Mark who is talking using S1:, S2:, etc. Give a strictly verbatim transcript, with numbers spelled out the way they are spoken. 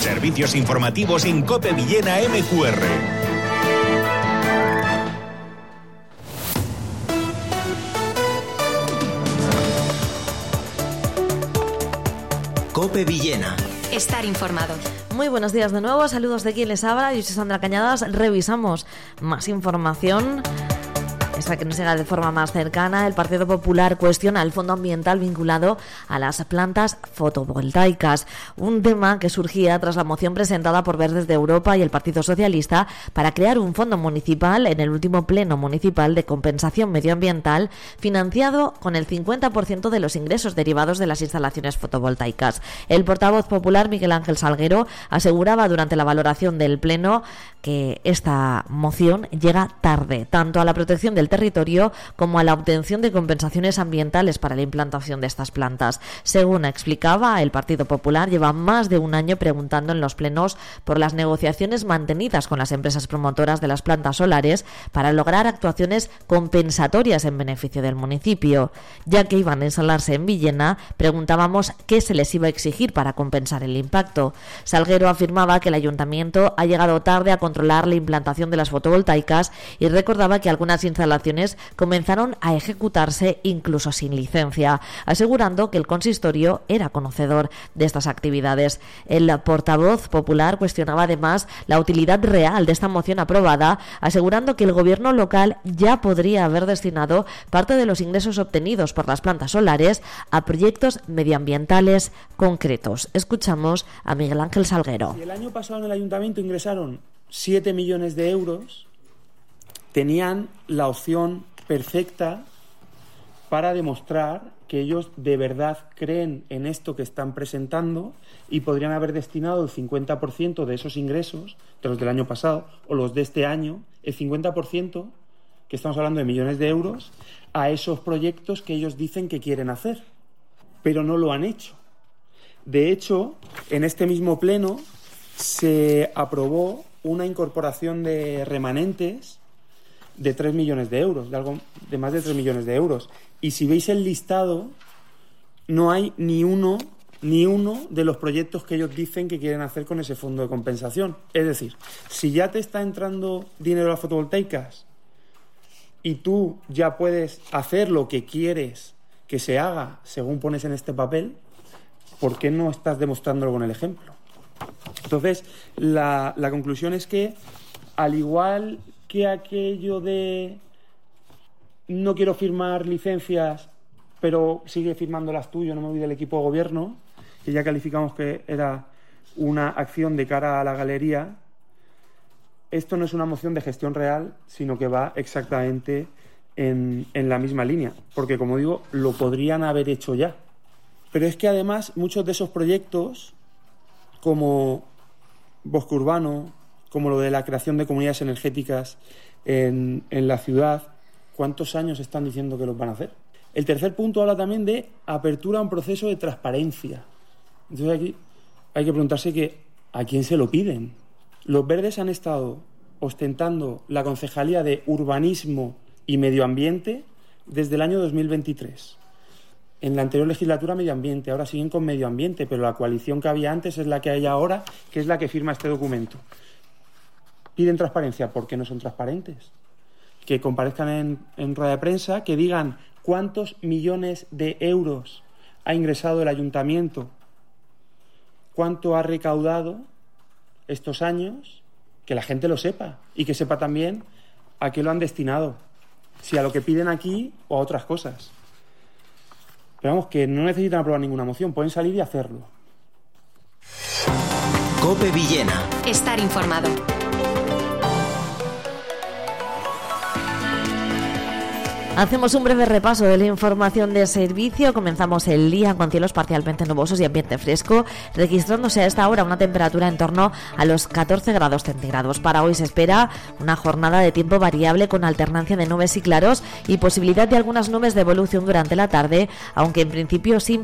S1: Servicios informativos en COPE Villena M Q R.
S2: COPE Villena.
S3: Estar informado.
S4: Muy buenos días de nuevo, saludos de quien les habla, yo soy Sandra Cañadas. Revisamos más información, esa que nos llega de forma más cercana. El Partido Popular cuestiona el fondo ambiental vinculado a las plantas fotovoltaicas, un tema que surgía tras la moción presentada por Verdes de Europa y el Partido Socialista para crear un fondo municipal en el último pleno municipal de compensación medioambiental financiado con el cincuenta por ciento de los ingresos derivados de las instalaciones fotovoltaicas. El portavoz popular Miguel Ángel Salguero aseguraba durante la valoración del pleno que esta moción llega tarde, tanto a la protección del territorio como a la obtención de compensaciones ambientales para la implantación de estas plantas. Según explicaba, el Partido Popular lleva más de un año preguntando en los plenos por las negociaciones mantenidas con las empresas promotoras de las plantas solares para lograr actuaciones compensatorias en beneficio del municipio. Ya que iban a instalarse en Villena, preguntábamos qué se les iba a exigir para compensar el impacto. Salguero afirmaba que el ayuntamiento ha llegado tarde a controlar la implantación de las fotovoltaicas y recordaba que algunas instalaciones comenzaron a ejecutarse incluso sin licencia, asegurando que el consistorio era conocedor de estas actividades. El portavoz popular cuestionaba además la utilidad real de esta moción aprobada, asegurando que el gobierno local ya podría haber destinado parte de los ingresos obtenidos por las plantas solares a proyectos medioambientales concretos. Escuchamos a Miguel Ángel Salguero.
S5: Si el año pasado en el ayuntamiento ingresaron siete millones de euros, tenían la opción perfecta para demostrar que ellos de verdad creen en esto que están presentando y podrían haber destinado el cincuenta por ciento de esos ingresos, de los del año pasado o los de este año, el cincuenta por ciento, que estamos hablando de millones de euros, a esos proyectos que ellos dicen que quieren hacer, pero no lo han hecho. De hecho, en este mismo pleno se aprobó una incorporación de remanentes de tres millones de euros, de algo de más de tres millones de euros. Y si veis el listado, no hay ni uno, ni uno de los proyectos que ellos dicen que quieren hacer con ese fondo de compensación. Es decir, si ya te está entrando dinero a las fotovoltaicas y tú ya puedes hacer lo que quieres que se haga según pones en este papel, ¿por qué no estás demostrándolo con el ejemplo? Entonces, la, la conclusión es que, al igual que aquello de no quiero firmar licencias, pero sigue firmándolas tú, yo no me voy del equipo de gobierno, que ya calificamos que era una acción de cara a la galería, esto no es una moción de gestión real, sino que va exactamente en, en la misma línea, porque, como digo, lo podrían haber hecho ya. Pero es que además muchos de esos proyectos, como Bosque Urbano, como lo de la creación de comunidades energéticas en, en la ciudad, ¿cuántos años están diciendo que los van a hacer? El tercer punto habla también de apertura a un proceso de transparencia. Entonces aquí hay que preguntarse que ¿a quién se lo piden? Los Verdes han estado ostentando la concejalía de Urbanismo y Medio Ambiente desde el año dos mil veintitrés. En la anterior legislatura Medio Ambiente, ahora siguen con Medio Ambiente, pero la coalición que había antes es la que hay ahora, que es la que firma este documento. Piden transparencia. ¿Por qué no son transparentes? Que comparezcan en, en rueda de prensa, que digan cuántos millones de euros ha ingresado el ayuntamiento, cuánto ha recaudado estos años, que la gente lo sepa y que sepa también a qué lo han destinado, si a lo que piden aquí o a otras cosas. Pero vamos, que no necesitan aprobar ninguna moción, pueden salir y hacerlo.
S2: COPE Villena.
S3: Estar informado.
S4: Hacemos un breve repaso de la información de servicio. Comenzamos el día con cielos parcialmente nubosos y ambiente fresco, registrándose a esta hora una temperatura en torno a los catorce grados centígrados. Para hoy se espera una jornada de tiempo variable con alternancia de nubes y claros y posibilidad de algunas nubes de evolución durante la tarde, aunque en principio sin